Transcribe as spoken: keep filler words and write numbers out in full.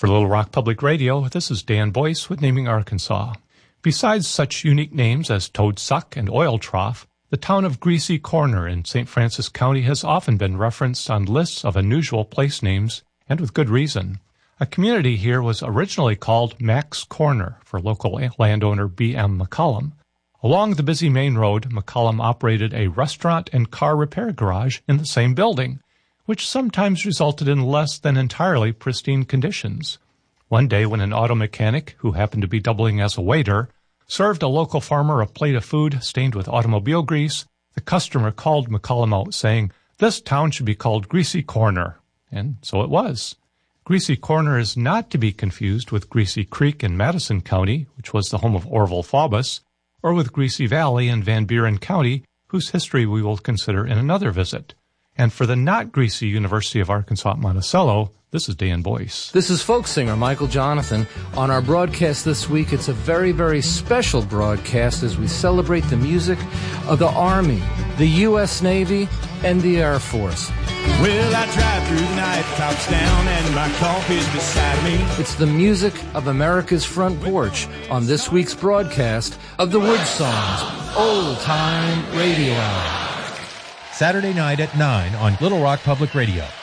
For Little Rock Public Radio, this is Dan Boyce with Naming Arkansas. Besides such unique names as Toad Suck and Oil Trough, the town of Greasy Corner in Saint Francis County has often been referenced on lists of unusual place names, and with good reason. A community here was originally called Mac's Corner for local landowner B M McCollum. Along the busy main road, McCollum operated a restaurant and car repair garage in the same building, which sometimes resulted in less than entirely pristine conditions. One day when an auto mechanic, who happened to be doubling as a waiter, served a local farmer a plate of food stained with automobile grease, the customer called McCollum out saying, "This town should be called Greasy Corner." And so it was. Greasy Corner is not to be confused with Greasy Creek in Madison County, which was the home of Orville Faubus, or with Greasy Valley in Van Buren County, whose history we will consider in another visit. And for the not greasy University of Arkansas at Monticello, this is Dan Boyce. This is folk singer Michael Jonathan. On our broadcast this week, it's a very, very special broadcast as we celebrate the music of the Army, the U S Navy, and the Air Force. Well, I drive through the night, tops down, and my coffee's beside me. It's the music of America's front porch on this week's broadcast of the Wood Songs Old Time Radio Hour. Saturday night at nine on Little Rock Public Radio.